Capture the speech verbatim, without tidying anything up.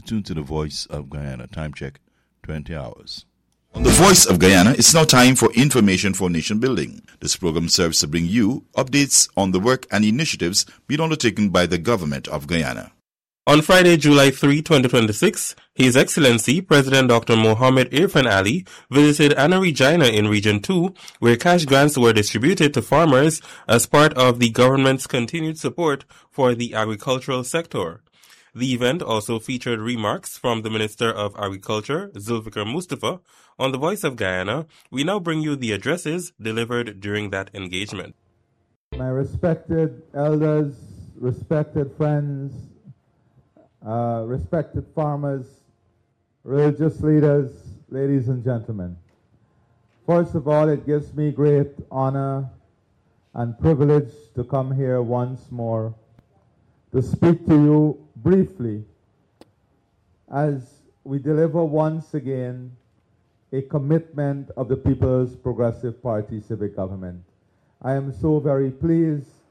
tuned to the Voice of Guyana. Time check, twenty hours. On the Voice of Guyana, it's now time for Information for Nation Building. This program serves to bring you updates on the work and initiatives being undertaken by the government of Guyana. On Friday, July third, twenty twenty-six, His Excellency President Doctor Mohammed Irfan Ali visited Anna Regina in Region two, where cash grants were distributed to farmers as part of the government's continued support for the agricultural sector. The event also featured remarks from the Minister of Agriculture, Zulfikar Mustafa. On the Voice of Guyana, we now bring you the addresses delivered during that engagement. My respected elders, respected friends, uh, respected farmers, religious leaders, ladies and gentlemen. First of all, it gives me great honor and privilege to come here once more to speak to you briefly as we deliver once again a commitment of the People's Progressive Party civic government. I am so very pleased